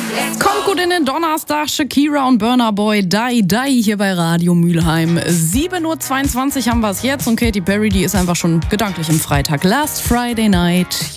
Kommt gut in den Donnerstag, Shakira und Burna Boy, Die Die hier bei Radio Mülheim. 7:22 Uhr haben wir es jetzt und Katy Perry, die ist einfach schon gedanklich im Freitag. Last Friday Night.